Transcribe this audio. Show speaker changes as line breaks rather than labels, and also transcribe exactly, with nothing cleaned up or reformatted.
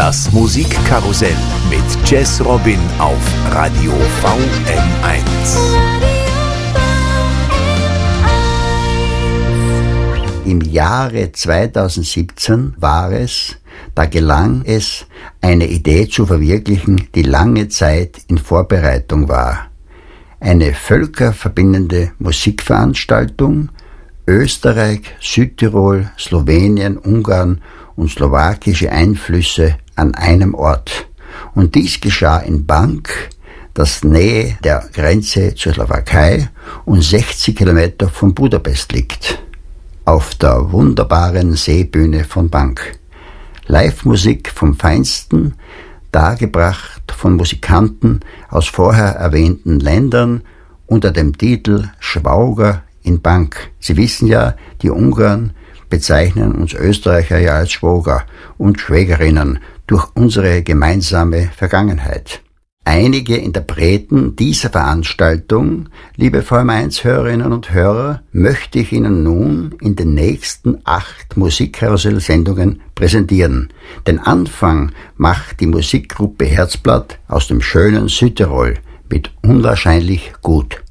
Das Musikkarussell mit Jazz Robin auf Radio V M eins.
Im Jahre zweitausendsiebzehn war es, da gelang es, eine Idee zu verwirklichen, die lange Zeit in Vorbereitung war. Eine völkerverbindende Musikveranstaltung, Österreich, Südtirol, Slowenien, Ungarn und slowakische Einflüsse an einem Ort. Und dies geschah in Bank, das Nähe der Grenze zur Slowakei und sechzig Kilometer von Budapest liegt, auf der wunderbaren Seebühne von Bank. Live-Musik vom Feinsten, dargebracht von Musikanten aus vorher erwähnten Ländern unter dem Titel Schwauger in Bank. Sie wissen ja, die Ungarn bezeichnen uns Österreicher ja als Schwager und Schwägerinnen durch unsere gemeinsame Vergangenheit. Einige Interpreten dieser Veranstaltung, liebe V M eins Hörerinnen und Hörer, möchte ich Ihnen nun in den nächsten acht Musikkarussell-Sendungen präsentieren. Den Anfang macht die Musikgruppe Herzblatt aus dem schönen Südtirol mit Unwahrscheinlich gut.